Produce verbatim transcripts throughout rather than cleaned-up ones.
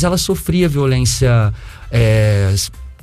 mas ela sofria violência é,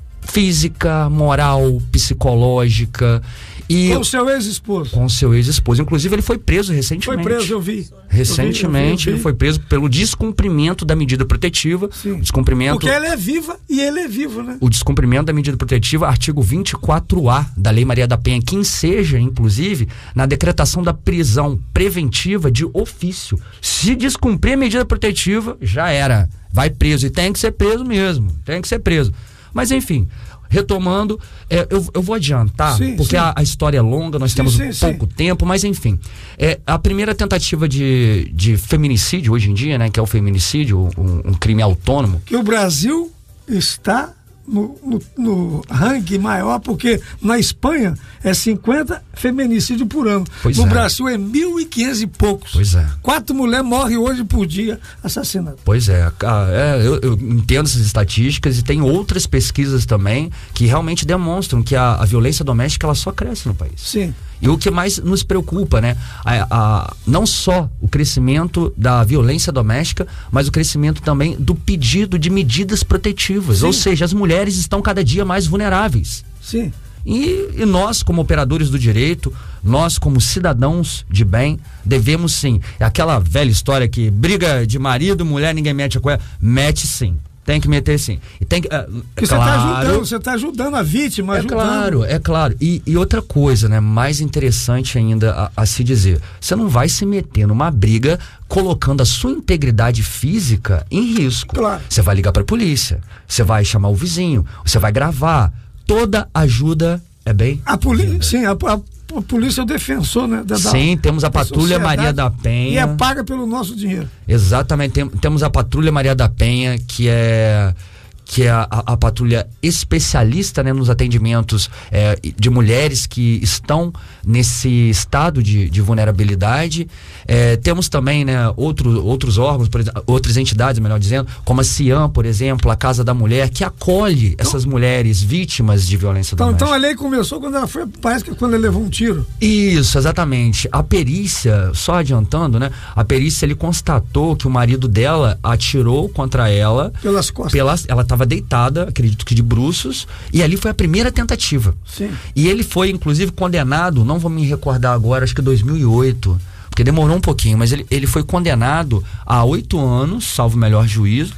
física, moral, psicológica. E com o seu ex-esposo. Com o seu ex-esposo. Inclusive, ele foi preso recentemente. Foi preso, eu vi. Recentemente, eu vi, eu vi, eu vi. ele foi preso pelo descumprimento da medida protetiva. Sim. Descumprimento... Porque ela é viva e ele é vivo, né? O descumprimento da medida protetiva, artigo vinte e quatro A da Lei Maria da Penha, que enseja, inclusive, na decretação da prisão preventiva de ofício. Se descumprir a medida protetiva, já era. Vai preso. E tem que ser preso mesmo. Tem que ser preso. Mas, enfim... Retomando, é, eu, eu vou adiantar, sim, porque sim. A, a história é longa, nós sim, temos sim, pouco sim. tempo, mas enfim. É, a primeira tentativa de, de feminicídio hoje em dia, né, que é o feminicídio, um, um crime autônomo. Que o Brasil está no, no, no ranking maior, porque na Espanha é cinquenta feminicídios por ano. Pois no é. Brasil é mil e quinhentos e poucos. Pois é. Quatro mulheres morrem hoje por dia assassinadas. Pois é, é eu, eu entendo essas estatísticas e tem outras pesquisas também que realmente demonstram que a, a violência doméstica ela só cresce no país. Sim. E o que mais nos preocupa, né? A, a, não só o crescimento da violência doméstica, mas o crescimento também do pedido de medidas protetivas. Sim. Ou seja, as mulheres estão cada dia mais vulneráveis. Sim. E, e nós, como operadores do direito, nós, como cidadãos de bem, devemos sim. É aquela velha história que briga de marido, mulher, ninguém mete a colher. Mete sim. Tem que meter sim. E tem que, é, é você claro, está ajudando, você está ajudando a vítima. É ajudando. claro, é claro. E, e outra coisa, né? Mais interessante ainda a, a se dizer. Você não vai se meter numa briga colocando a sua integridade física em risco. Claro. Você vai ligar pra polícia, você vai chamar o vizinho, você vai gravar. Toda ajuda é bem... A polícia, sim, a, a, a polícia é o defensor, né? Da, sim, temos a Patrulha Maria da Penha. E é paga pelo nosso dinheiro. Exatamente, tem, temos a Patrulha Maria da Penha, que é... que é a, a, a patrulha especialista, né, nos atendimentos é, de mulheres que estão nesse estado de, de vulnerabilidade. É, temos também, né, outro, outros órgãos, por exemplo, outras entidades, melhor dizendo, como a CIAM, por exemplo, a Casa da Mulher, que acolhe então, essas mulheres vítimas de violência então, doméstica. Então a lei começou quando ela foi, parece que quando ela levou um tiro. Isso, exatamente. A perícia, só adiantando, né, a perícia, ele constatou que o marido dela atirou contra ela pelas costas. Pelas, ela estava deitada, acredito que de bruços, e ali foi a primeira tentativa. Sim. E ele foi, inclusive, condenado, não vou me recordar agora, acho que dois mil e oito, porque demorou um pouquinho, mas ele, ele foi condenado a oito anos, salvo o melhor juízo,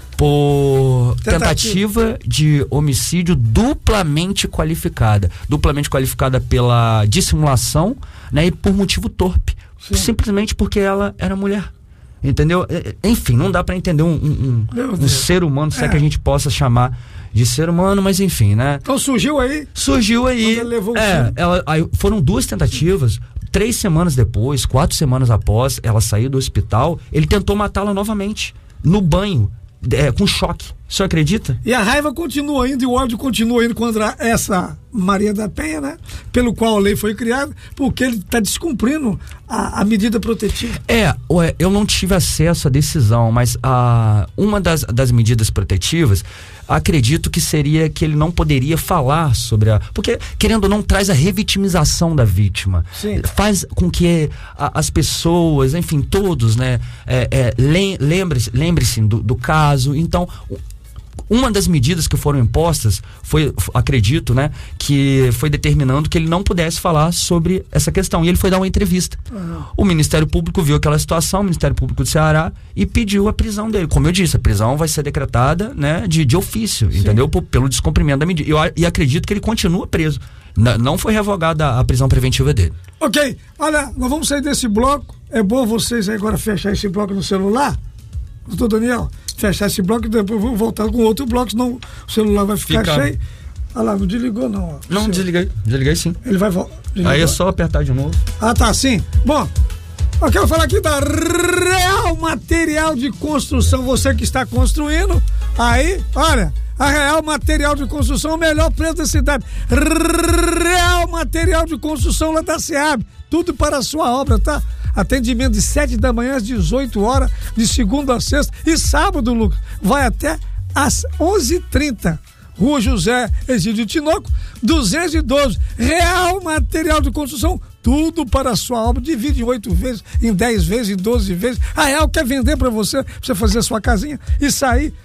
por tentativa. tentativa de homicídio duplamente qualificada. Duplamente qualificada pela dissimulação, né, e por motivo torpe. Sim. Simplesmente porque ela era mulher. Entendeu? Enfim, não dá pra entender um, um, um, um ser humano, se é. é que a gente possa chamar de ser humano, mas enfim, né? Então surgiu aí? Surgiu aí. Quando ele levou o é, ela, aí foram duas tentativas. Três semanas depois, quatro semanas após ela sair do hospital, ele tentou matá-la novamente, no banho, é, com choque. O senhor acredita? E a raiva continua indo e o ódio continua indo contra essa Maria da Penha, né? Pelo qual a lei foi criada, porque ele está descumprindo a, a medida protetiva. É, eu não tive acesso à decisão, mas a, uma das, das medidas protetivas, acredito que seria que ele não poderia falar sobre a... Porque, querendo ou não, traz a revitimização da vítima. Sim. Faz com que a, as pessoas, enfim, todos, né? É, é, lem, lembre-se, lembre-se do, do caso. Então... Uma das medidas que foram impostas foi, acredito, né, que foi determinando que ele não pudesse falar sobre essa questão. E ele foi dar uma entrevista. Uhum. O Ministério Público viu aquela situação, o Ministério Público do Ceará, e pediu a prisão dele. Como eu disse, a prisão vai ser decretada, né, de, de ofício, sim, entendeu? P- pelo descumprimento da medida. Eu, e acredito que ele continua preso. N- não foi revogada a prisão preventiva dele. Ok. Olha, nós vamos sair desse bloco. É bom vocês agora fechar esse bloco no celular. Doutor Daniel, fechar esse bloco e depois vamos voltar com outro bloco, senão o celular vai ficar Fica. cheio. Ah lá, não desligou não. Ó. Não, Seu... desliguei. Desliguei sim. Ele vai voltar. Aí é só apertar de novo. Ah, tá, sim. Bom, eu quero falar aqui da Real Material de Construção. Você que está construindo, aí, olha, a Real Material de Construção, o melhor preço da cidade. Real Material de Construção lá da SEAB. Tudo para a sua obra, tá? Atendimento de sete da manhã às dezoito horas, de segunda a sexta. E sábado, Lucas, vai até às onze e trinta. Rua José Egídio Tinoco, duzentos e doze. Real Material de Construção, tudo para a sua obra. Divide em oito vezes, em dez vezes, em doze vezes. A Real quer vender para você, pra você fazer a sua casinha e sair